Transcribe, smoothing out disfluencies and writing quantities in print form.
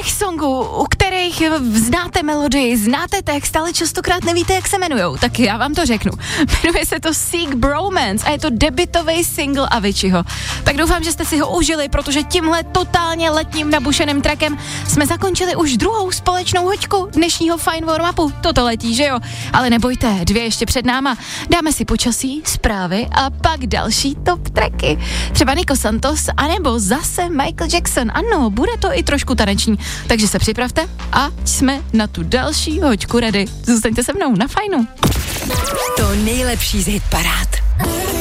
těch songů, u kterých znáte melodii, znáte text, ale častokrát nevíte, jak se jmenujou, tak já vám to řeknu. Jmenuje se to Seek Bromance a je to debutový single Aviciiho. Tak doufám, že jste si ho užili, protože tímhle totálně letním nabušeným trackem jsme zakončili už druhou společnou hoďku dnešního Fine Warm-upu. Toto letí, že jo? Ale nebojte, 2 ještě před náma. Dáme si počasí, zprávy a pak další top tracky. Třeba Nico Santos, anebo zase Michael Jackson. Ano, bude to i trošku taneční. Takže se připravte a jsme na tu další hoďku ready. Zůstaňte se mnou na Fajnu. To nejlepší z hitparád.